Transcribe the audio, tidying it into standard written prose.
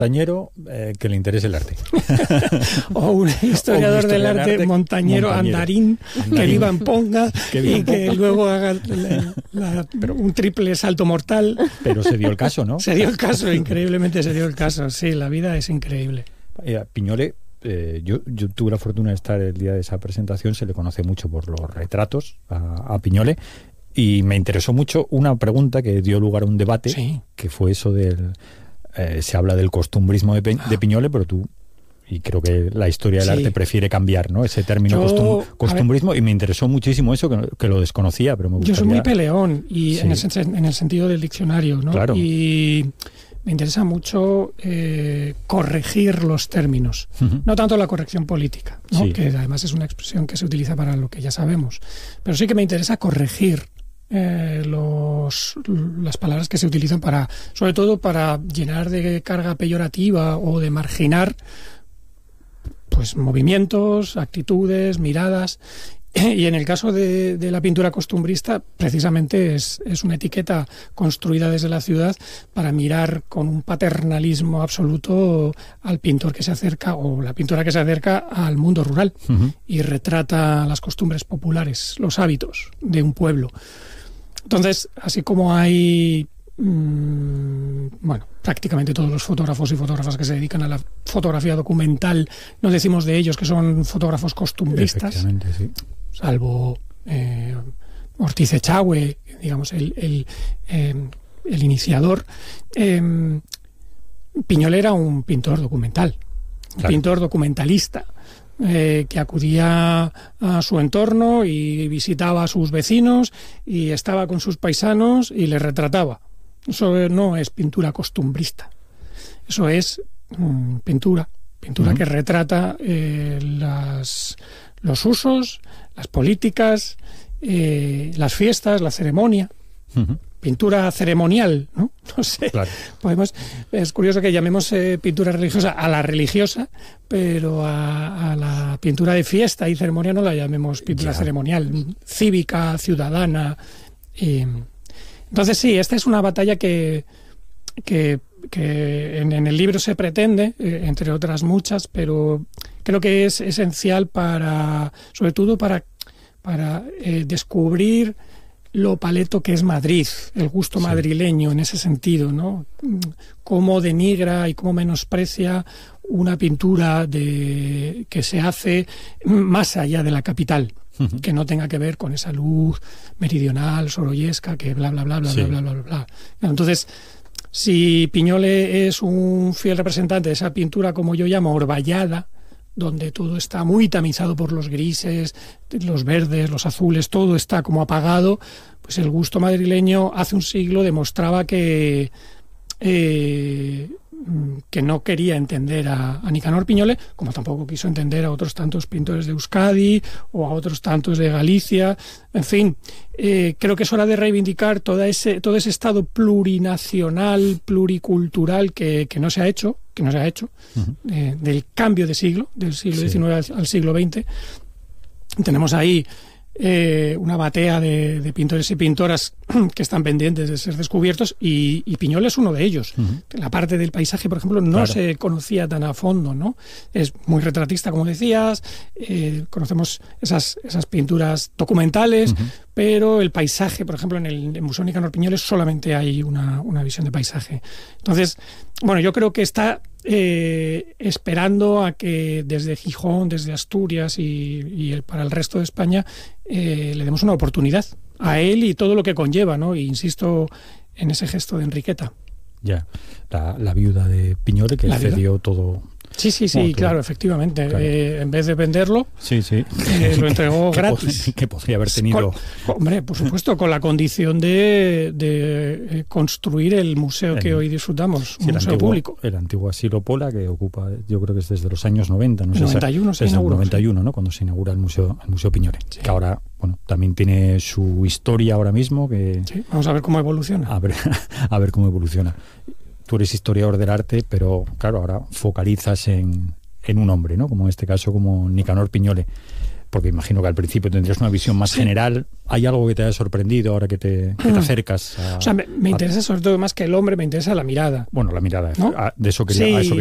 montañero que le interese el arte. O un historiador del arte montañero andarín que viva en Ponga y que luego haga un triple salto mortal. Pero se dio el caso, ¿no? Se dio el caso, increíblemente se dio el caso. Sí, la vida es increíble. Piñole, yo tuve la fortuna de estar el día de esa presentación. Se le conoce mucho por los retratos a Piñole. Y me interesó mucho una pregunta que dio lugar a un debate, sí, que fue eso del... se habla del costumbrismo de Piñole, pero tú, y creo que la historia del arte prefiere cambiar, ¿no?, ese término costumbrismo, y me interesó muchísimo eso, que lo desconocía, pero me gustaría... Yo soy muy peleón, y en el sentido del diccionario, ¿no? Claro. Y me interesa mucho corregir los términos, no tanto la corrección política, ¿no?, que además es una expresión que se utiliza para lo que ya sabemos, pero sí que me interesa corregir las palabras que se utilizan sobre todo para llenar de carga peyorativa o de marginar pues movimientos, actitudes, miradas. Y en el caso de la pintura costumbrista, precisamente es una etiqueta construida desde la ciudad para mirar con un paternalismo absoluto al pintor que se acerca, o la pintora que se acerca al mundo rural, y retrata las costumbres populares, los hábitos de un pueblo. Entonces, así como hay, prácticamente todos los fotógrafos y fotógrafas que se dedican a la fotografía documental, no decimos de ellos que son fotógrafos costumbristas, sí, salvo Ortiz Echagüe, digamos, el iniciador. Piñol era un pintor documental, un pintor documentalista, que acudía a su entorno y visitaba a sus vecinos y estaba con sus paisanos y les retrataba. Eso no es pintura costumbrista, eso es pintura que retrata los usos, las políticas, las fiestas, la ceremonia. Pintura ceremonial, ¿no? No sé. Claro. Es curioso que llamemos pintura religiosa a la religiosa, pero a la pintura de fiesta y ceremonia no la llamemos pintura ceremonial, cívica, ciudadana. Entonces sí, esta es una batalla que en el libro se pretende, entre otras muchas, pero creo que es esencial sobre todo para descubrir lo paleto que es Madrid, el gusto madrileño en ese sentido, ¿no? Cómo denigra y cómo menosprecia una pintura que se hace más allá de la capital, que no tenga que ver con esa luz meridional, sorollesca, que bla, bla, bla, bla, bla, bla, bla, bla. Entonces, si Piñole es un fiel representante de esa pintura, como yo llamo, orballada, donde todo está muy tamizado por los grises, los verdes, los azules, todo está como apagado, pues el gusto madrileño hace un siglo demostraba que no quería entender a Nicanor Piñole, como tampoco quiso entender a otros tantos pintores de Euskadi o a otros tantos de Galicia. En fin, creo que es hora de reivindicar todo ese estado plurinacional, pluricultural que no se ha hecho, del cambio de siglo, del siglo XIX al siglo XX. Tenemos ahí una batea de pintores y pintoras que están pendientes de ser descubiertos, y Piñol es uno de ellos. La parte del paisaje, por ejemplo, no se conocía tan a fondo, ¿no? Es muy retratista, como decías, conocemos esas pinturas documentales, pero el paisaje, por ejemplo, en el Museo Nicanor Piñoles solamente hay una visión de paisaje. Entonces, bueno, yo creo que está esperando a que desde Gijón, desde Asturias y para el resto de España le demos una oportunidad a él y todo lo que conlleva, ¿no? Y insisto en ese gesto de Enriqueta. Ya, la viuda de Piñole, que cedió todo. Sí, claro, efectivamente. Claro. En vez de venderlo, lo entregó gratis. Que podría haber tenido... Hombre, por supuesto, con la condición de construir el museo que hoy disfrutamos, un museo público. El antiguo Asilo Pola, que ocupa, yo creo que es desde los años 90. No sé, 91 se inauguró. 91, ¿no? Cuando se inaugura el Museo Piñole. Sí. Que ahora, bueno, también tiene su historia ahora mismo. Sí, vamos a ver cómo evoluciona. A ver cómo evoluciona. Tú eres historiador del arte, pero claro, ahora focalizas en un hombre, ¿no? Como en este caso, como Nicanor Piñole. porque imagino que al principio tendrías una visión más general. ¿Hay algo que te haya sorprendido ahora que te acercas a...? O sea, me interesa sobre todo más que el hombre, me interesa la mirada. Bueno, la mirada, ¿no? de eso quería